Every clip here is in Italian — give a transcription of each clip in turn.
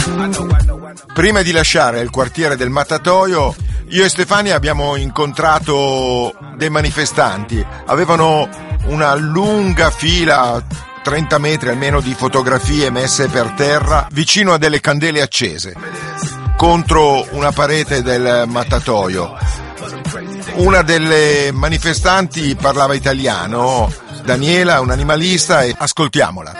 Prima di lasciare il quartiere del Mattatoio, io e Stefania abbiamo incontrato dei manifestanti. Avevano una lunga fila, 30 metri almeno, di fotografie messe per terra vicino a delle candele accese contro una parete del Mattatoio. Una delle manifestanti parlava italiano, Daniela, un'animalista, e ascoltiamola.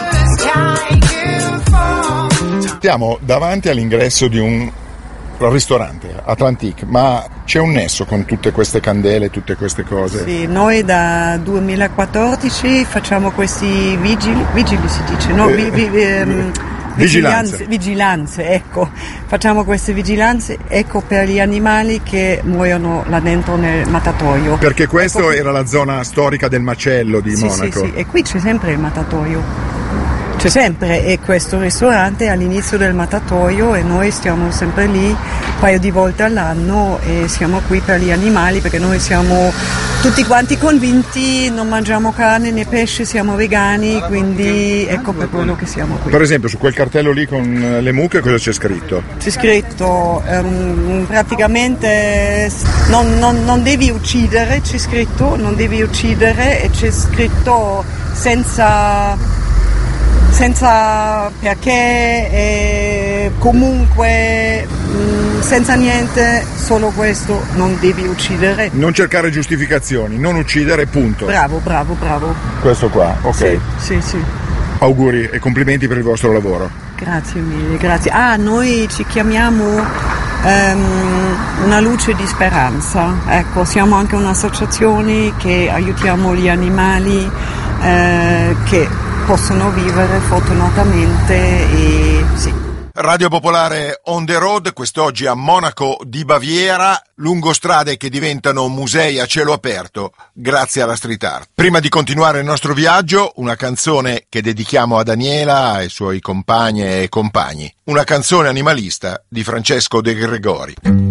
Siamo davanti all'ingresso di un ristorante, Atlantique, ma c'è un nesso con tutte queste candele, tutte queste cose? Sì, noi da 2014 facciamo questi vigili si dice, no? Vigilanze, ecco. Facciamo queste vigilanze, ecco, per gli animali che muoiono là dentro nel mattatoio. Perché questo era la zona storica del macello di Monaco. Sì, e qui c'è sempre il mattatoio. C'è sempre, e questo ristorante è all'inizio del mattatoio e noi stiamo sempre lì un paio di volte all'anno e siamo qui per gli animali, perché noi siamo tutti quanti convinti, non mangiamo carne né pesce, siamo vegani, quindi ecco per quello che siamo qui. Per esempio su quel cartello lì con le mucche cosa c'è scritto? C'è scritto praticamente non devi uccidere, c'è scritto non devi uccidere, e c'è scritto senza perché, comunque senza niente, solo questo, non devi uccidere. Non cercare giustificazioni, non uccidere, punto. Bravo. Questo qua, ok. Sì. Auguri e complimenti per il vostro lavoro. Grazie mille, grazie. Noi ci chiamiamo Una luce di speranza, ecco, siamo anche un'associazione che aiutiamo gli animali che possono vivere fortunatamente, e sì. Radio Popolare on the road, quest'oggi a Monaco di Baviera, lungo strade che diventano musei a cielo aperto grazie alla street art. Prima di continuare il nostro viaggio, una canzone che dedichiamo a Daniela, ai suoi compagne e compagni, una canzone animalista di Francesco De Gregori.